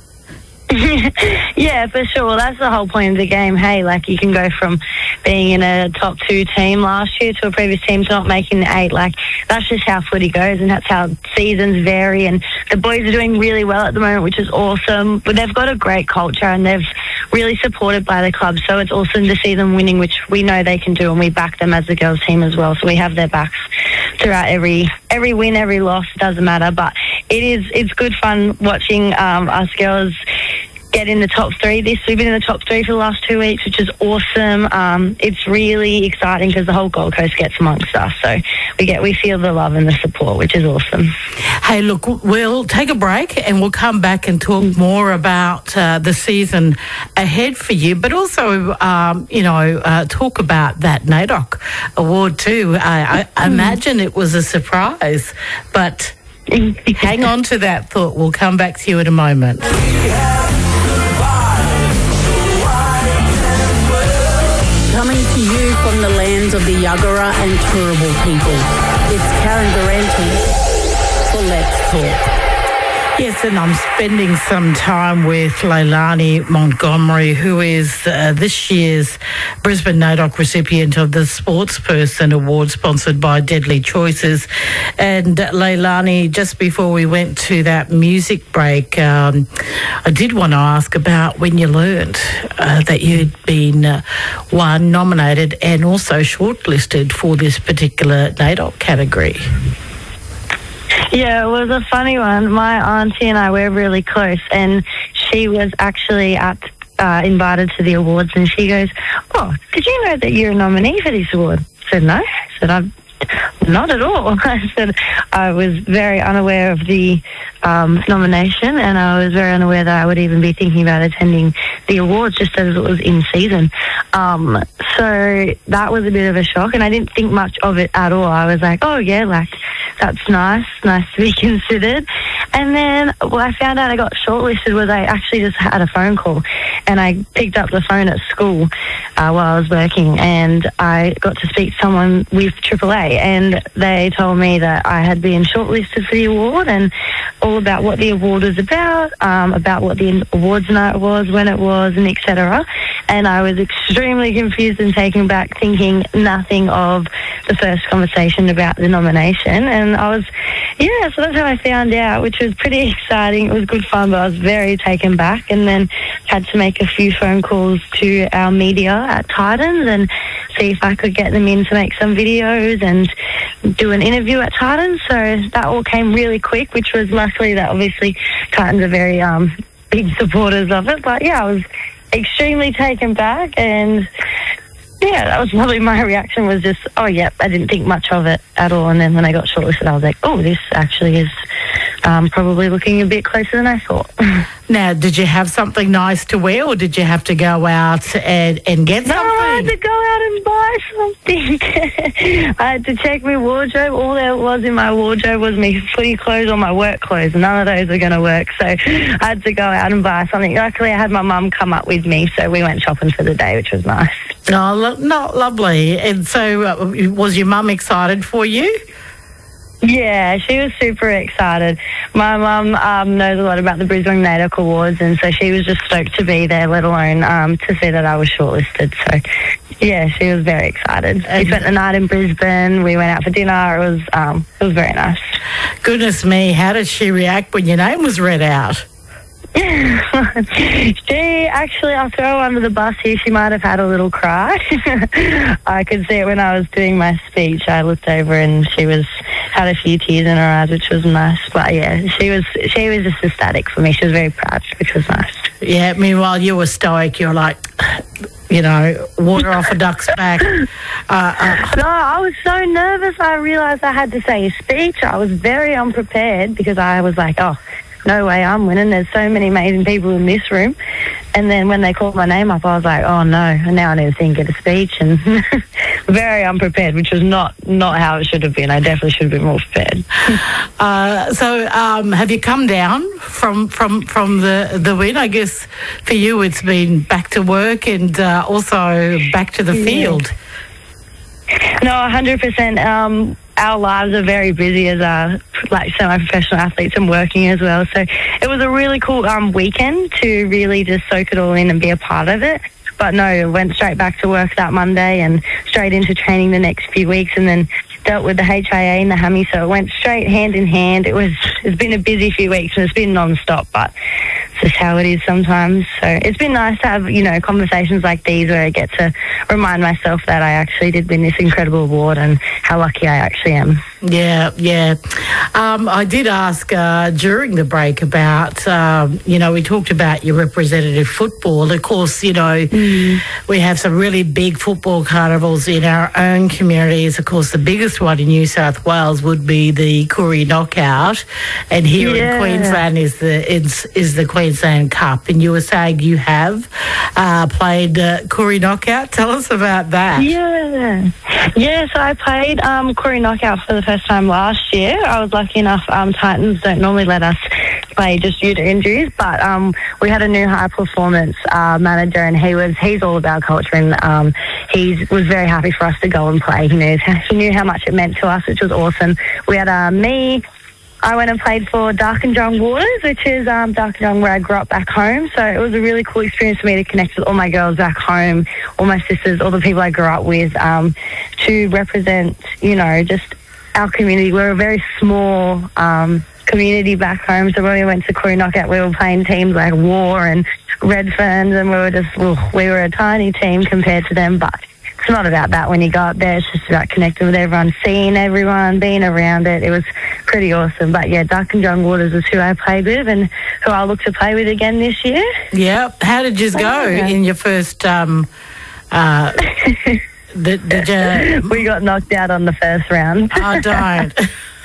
[SPEAKER 8] Yeah, for sure. That's the whole point of the game. Hey, like you can go from being in a top two team last year to a previous team to not making the eight. Like that's just how footy goes, and that's how seasons vary. And the boys are doing really well at the moment, which is awesome. But they've got a great culture, and they've really supported by the club. So it's awesome to see them winning, which we know they can do, and we back them as a girls team as well. So we have their backs throughout every every win, every loss. It doesn't matter, but it is it's good fun watching um, us girls get in the top three. This we've been in the top three for the last two weeks, which is awesome. Um, it's really exciting because the whole Gold Coast gets amongst us, so we get we feel the love and the support, which is awesome.
[SPEAKER 4] Hey, look, we'll take a break and we'll come back and talk more about uh, the season ahead for you, but also, um, you know, uh, talk about that NAIDOC award too. I, I imagine it was a surprise, but hang on to that thought. We'll come back to you in a moment.
[SPEAKER 9] Coming to you from the lands of the Yuggera and Turrbal people, it's Karen Durante for Let's Talk.
[SPEAKER 4] Yes, and I'm spending some time with Leilani Montgomery, who is uh, this year's Brisbane NAIDOC recipient of the Sportsperson Award, sponsored by Deadly Choices. And uh, Leilani, just before we went to that music break, um, I did want to ask about when you learned uh, that you'd been uh, one nominated and also shortlisted for this particular NAIDOC category.
[SPEAKER 8] Yeah, it was a funny one. My auntie and I were really close, and she was actually at uh, invited to the awards, and she goes, "Oh, did you know that you're a nominee for this award?" I said, "No." I said, "I'm not at all." I said, "I was very unaware of the um, nomination, and I was very unaware that I would even be thinking about attending the awards just as it was in season." Um, so that was a bit of a shock, and I didn't think much of it at all. I was like, "Oh yeah, like that's nice, nice to be considered." And then what I found out I got shortlisted was I actually just had a phone call, and I picked up the phone at school uh, while I was working, and I got to speak to someone with triple A, and they told me that I had been shortlisted for the award and all about what the award was about, um, about what the awards night was, when it was, and et cetera. And I was extremely confused and taken back, thinking nothing of the first conversation about the nomination. And I was, yeah, so that's how I found out, which was pretty exciting. It was good fun, but I was very taken back, and then had to make a few phone calls to our media at Titans and see if I could get them in to make some videos and do an interview at Titans. So that all came really quick, which was luckily that obviously Titans are very um, big supporters of it. But yeah, I was extremely taken back, and yeah, that was probably my reaction, was just, oh yeah, I didn't think much of it at all. And then when I got shortlisted, I was like, oh, this actually is um, probably looking a bit closer than I thought.
[SPEAKER 4] Now, did you have something nice to wear, or did you have to go out and, and get
[SPEAKER 8] no,
[SPEAKER 4] something?
[SPEAKER 8] No, I had to go out and buy something. I had to check my wardrobe. All there was in my wardrobe was my footy clothes or my work clothes. None of those were going to work, so I had to go out and buy something. Luckily, I had my mum come up with me, so we went shopping for the day, which was nice.
[SPEAKER 4] Oh, lo- not lovely. And so uh, was your mum excited for you?
[SPEAKER 8] Yeah, she was super excited. My mum um, knows a lot about the Brisbane NAIDOC Awards, and so she was just stoked to be there, let alone um, to see that I was shortlisted. So, yeah, she was very excited. We spent the night in Brisbane. We went out for dinner. It was um, it was very nice.
[SPEAKER 4] Goodness me, how did she react when your name was read out?
[SPEAKER 8] She actually, I'll throw her under the bus here, she might have had a little cry. I could see it when I was doing my speech. I looked over and she was had a few tears in her eyes, which was nice. But yeah, she was she was just ecstatic for me. She was very proud, which was nice.
[SPEAKER 4] Yeah, meanwhile you were stoic. You're like, you know, water off a duck's back. Uh, uh,
[SPEAKER 8] no, I was so nervous. I realised I had to say a speech. I was very unprepared because I was like, oh, no way I'm winning. There's so many amazing people in this room. And then when they called my name up, I was like, oh no, and now I need to think of a speech. And very unprepared, which was not, not how it should have been. I definitely should have been more prepared.
[SPEAKER 4] uh, so um, have you come down from from, from the, the win? I guess for you it's been back to work and uh, also back to the
[SPEAKER 8] yeah.
[SPEAKER 4] field.
[SPEAKER 8] No, one hundred percent. Um, our lives are very busy as uh, like semi-professional athletes and working as well. So it was a really cool um, weekend to really just soak it all in and be a part of it. But no, went straight back to work that Monday and straight into training the next few weeks, and then dealt with the H I A and the hammy. So it went straight hand in hand. It was it's been a busy few weeks and it's been non-stop, but it's just how it is sometimes. So it's been nice to have, you know, conversations like these where I get to remind myself that I actually did win this incredible award and how lucky I actually am.
[SPEAKER 4] Yeah, yeah. Um, I did ask uh, during the break about, um, you know, we talked about your representative football. Of course, you know, mm. we have some really big football carnivals in our own communities. Of course, the biggest one in New South Wales would be the Koori Knockout, and here yeah. in Queensland is the is, is the Queensland Cup. And you were saying you have uh, played uh, Koori Knockout. Tell us about that.
[SPEAKER 8] Yeah, yeah. So I played um, Koori Knockout for the first time last year. I was lucky enough. Um, Titans don't normally let us play just due to injuries, but um, we had a new high performance uh, manager, and he was he's all about culture, and um, he was very happy for us to go and play. He knew he knew how much it meant to us, which was awesome. We had uh, me. I went and played for Darkinjung Waters, which is um, Darkinjung where I grew up back home. So it was a really cool experience for me to connect with all my girls back home, all my sisters, all the people I grew up with, um, to represent, you know, just our community. We're a very small um, community back home. So when we went to Koori Knockout, we were playing teams like War and Redferns, and we were just, well, we were a tiny team compared to them, but it's not about that when you go up there. It's just about connecting with everyone, seeing everyone, being around it. It was pretty awesome. But yeah, Darkinjung Waters is who I played with and who I'll look to play with again this year.
[SPEAKER 4] Yeah. How did you go okay. in your first... Um, uh, did, did you...
[SPEAKER 8] We got knocked out on the first round.
[SPEAKER 4] Oh, don't.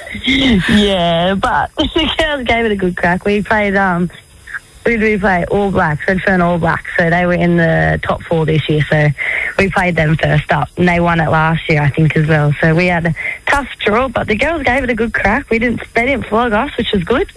[SPEAKER 8] Yeah, but the girls gave it a good crack. We played... um. We do play All Blacks, Redfern All Blacks, so they were in the top four this year, so we played them first up, and they won it last year, I think, as well. So we had a tough draw, but the girls gave it a good crack. We didn't, they didn't flog us, which was good.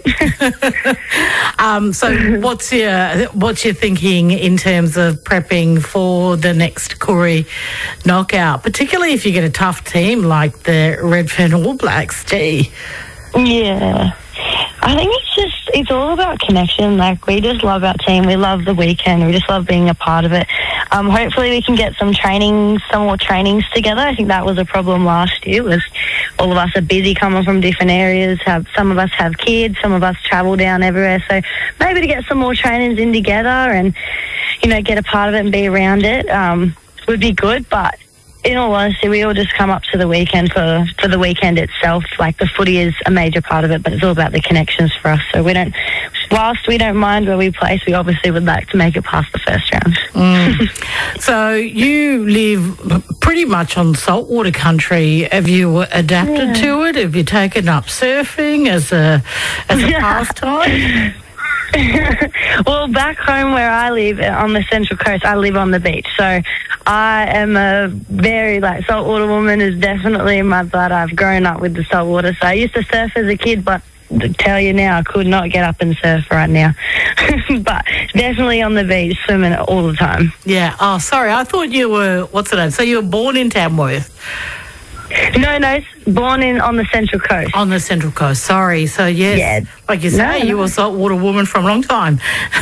[SPEAKER 4] um, so what's your what's your thinking in terms of prepping for the next Koori Knockout, particularly if you get a tough team like the Redfern All Blacks? Gee.
[SPEAKER 8] Yeah. I think it's just, it's all about connection. Like, we just love our team. We love the weekend. We just love being a part of it. Um, hopefully we can get some training, some more trainings together. I think that was a problem last year, was all of us are busy coming from different areas. Have some of us have kids, some of us travel down everywhere. So maybe to get some more trainings in together and, you know, get a part of it and be around it um, would be good. But in all honesty, we all just come up to the weekend for, for the weekend itself. Like, the footy is a major part of it, but it's all about the connections for us. So we don't, whilst we don't mind where we place, we obviously would like to make it past the first round.
[SPEAKER 4] Mm. So you live pretty much on saltwater country. Have you adapted yeah. to it? Have you taken up surfing as a as a yeah. pastime?
[SPEAKER 8] Well, back home where I live on the Central Coast, I live on the beach. So I am a very, like, saltwater woman is definitely in my blood. I've grown up with the saltwater. So I used to surf as a kid, but to tell you now, I could not get up and surf right now. But definitely on the beach, swimming all the time.
[SPEAKER 4] Yeah. Oh, sorry. I thought you were, what's it name? So you were born in Tamworth?
[SPEAKER 8] No, no, born in on the Central Coast.
[SPEAKER 4] On the Central Coast, sorry. So, yes,
[SPEAKER 8] Yeah.
[SPEAKER 4] like you say,
[SPEAKER 8] No,
[SPEAKER 4] you
[SPEAKER 8] no.
[SPEAKER 4] were a saltwater woman from a long time.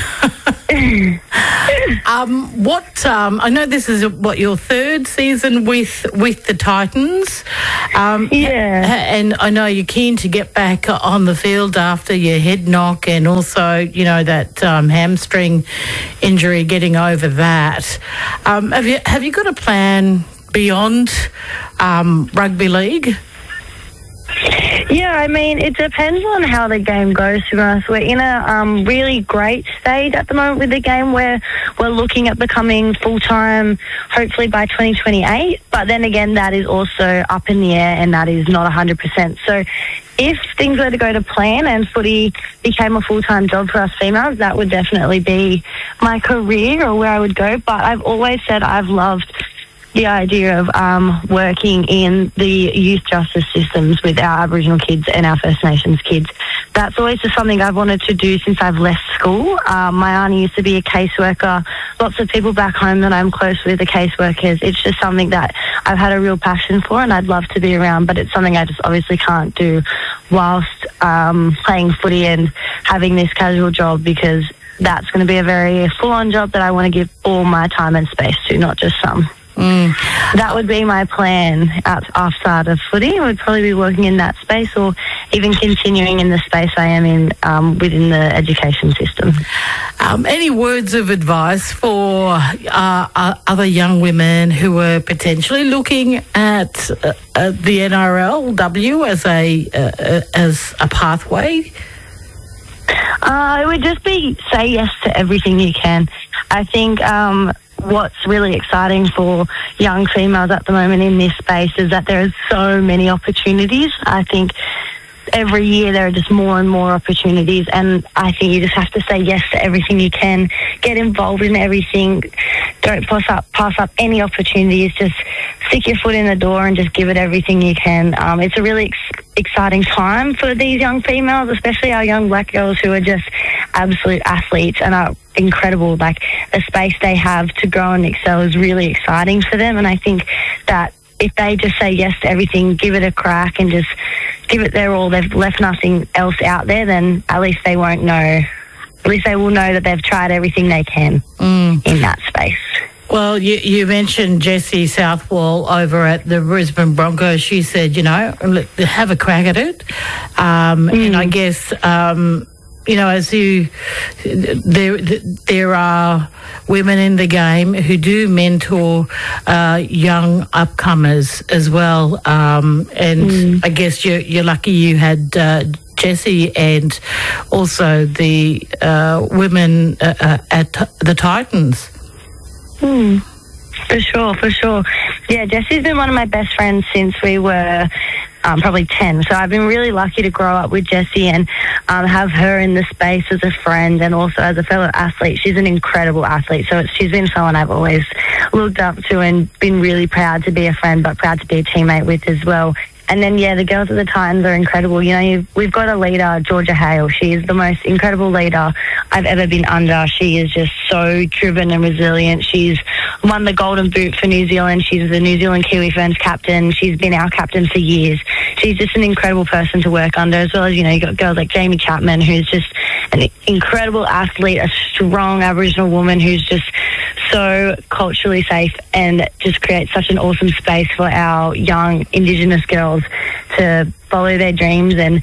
[SPEAKER 4] um, what, um, I know this is, what, your third season with with the Titans. Um,
[SPEAKER 8] Yeah.
[SPEAKER 4] ha- And I know you're keen to get back on the field after your head knock and also, you know, that um, hamstring injury, getting over that. Um, have you have you got a plan beyond um, rugby league?
[SPEAKER 8] Yeah, I mean, it depends on how the game goes for us. We're in a um, really great stage at the moment with the game where we're looking at becoming full-time, hopefully by twenty twenty-eight. But then again, that is also up in the air and that is not one hundred percent. So if things were to go to plan and footy became a full-time job for us females, that would definitely be my career or where I would go. But I've always said I've loved the idea of um, working in the youth justice systems with our Aboriginal kids and our First Nations kids. That's always just something I've wanted to do since I've left school. Um, my auntie used to be a caseworker. Lots of people back home that I'm close with are caseworkers. It's just something that I've had a real passion for and I'd love to be around, but it's something I just obviously can't do whilst um, playing footy and having this casual job, because that's going to be a very full-on job that I want to give all my time and space to, not just some.
[SPEAKER 4] Mm.
[SPEAKER 8] That would be my plan out, outside of footy. I would probably be working in that space or even continuing in the space I am in um, within the education system.
[SPEAKER 4] Um, any words of advice for uh, uh, other young women who are potentially looking at uh, uh, the N R L W as a uh, uh, as a pathway?
[SPEAKER 8] Uh, it would just be say yes to everything you can. I think um, what's really exciting for young females at the moment in this space is that there are so many opportunities. I think every year there are just more and more opportunities, and I think you just have to say yes to everything you can, get involved in everything, don't pass up pass up any opportunities, just stick your foot in the door and just give it everything you can. Um, it's a really ex- exciting time for these young females, especially our young black girls who are just absolute athletes and are incredible. Like, the space they have to grow and excel is really exciting for them, and I think that if they just say yes to everything, give it a crack and just give it their all, they've left nothing else out there, then at least they won't know, at least they will know that they've tried everything they can
[SPEAKER 4] Mm.
[SPEAKER 8] in that space.
[SPEAKER 4] Well, you, you mentioned Jessie Southwell over at the Brisbane Broncos. She said, you know, let- have a crack at it. Um,
[SPEAKER 8] Mm.
[SPEAKER 4] And I guess, um, you know, as you, there there are women in the game who do mentor uh, young upcomers as well. Um, and
[SPEAKER 8] Mm.
[SPEAKER 4] I guess you're, you're lucky you had uh, Jessie and also the uh, women uh, uh, at the Titans.
[SPEAKER 8] Hmm. For sure, for sure. Yeah, Jessie's been one of my best friends since we were um, probably ten. So I've been really lucky to grow up with Jessie and um, have her in the space as a friend and also as a fellow athlete. She's an incredible athlete. So it's, she's been someone I've always looked up to and been really proud to be a friend, but proud to be a teammate with as well. And then, yeah, the girls at the Titans are incredible. You know, you've, we've got a leader, Georgia Hale. She is the most incredible leader I've ever been under. She is just so driven and resilient. She's won the Golden Boot for New Zealand. She's the New Zealand Kiwi Ferns captain. She's been our captain for years. She's just an incredible person to work under, as well as, you know, you've got girls like Jamie Chapman, who's just an incredible athlete, a strong Aboriginal woman who's just so culturally safe and just creates such an awesome space for our young Indigenous girls to follow their dreams and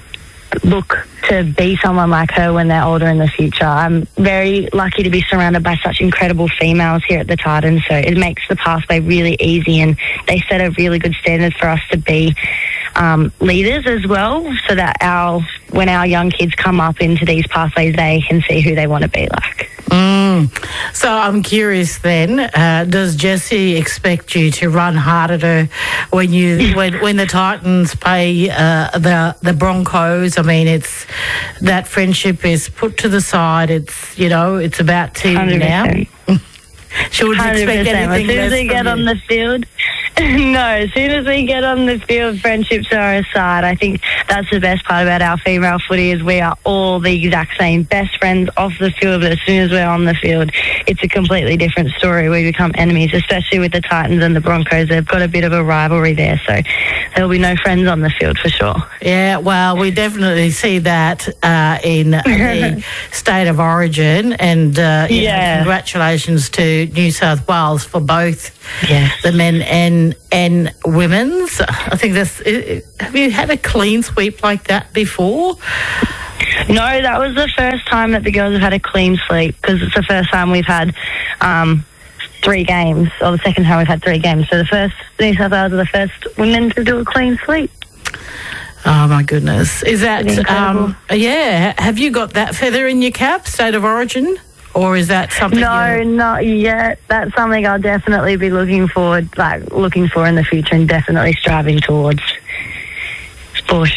[SPEAKER 8] look to be someone like her when they're older in the future. I'm very lucky to be surrounded by such incredible females here at the Titans, so it makes the pathway really easy, and they set a really good standard for us to be um, leaders as well, so that our when our young kids come up into these pathways, they can see who they want to be like.
[SPEAKER 4] Mm. So I'm curious then, uh, does Jessie expect you to run hard at her when you when when the Titans play uh, the the Broncos? I mean, it's that friendship is put to the side. It's, you know, it's about team now. She wouldn't expect anything
[SPEAKER 8] As soon as
[SPEAKER 4] less
[SPEAKER 8] they
[SPEAKER 4] from
[SPEAKER 8] get
[SPEAKER 4] you.
[SPEAKER 8] on the field, No, as soon as we get on the field, friendships are aside. I think that's the best part about our female footy is we are all the exact same, best friends off the field, but as soon as we're on the field, it's a completely different story. We become enemies, especially with the Titans and the Broncos. They've got a bit of a rivalry there, so there'll be no friends on the field for sure.
[SPEAKER 4] Yeah, well, we definitely see that uh, in the state of origin, and uh, you
[SPEAKER 8] Yeah.
[SPEAKER 4] know, congratulations to New South Wales for both
[SPEAKER 8] Yes.
[SPEAKER 4] the men and and women's. I think that's. Have you had a clean sweep like that before?
[SPEAKER 8] No, that was the first time that the girls have had a clean sweep because it's the first time we've had um, three games, or the second time we've had three games. So the first, New South Wales are the first women to do a clean sweep.
[SPEAKER 4] Oh my goodness! Is that
[SPEAKER 8] Incredible.
[SPEAKER 4] um, yeah? Have you got that feather in your cap, state of origin, or is that something?
[SPEAKER 8] No,
[SPEAKER 4] you-
[SPEAKER 8] not yet. That's something I'll definitely be looking forward, like looking for in the future, and definitely striving towards. For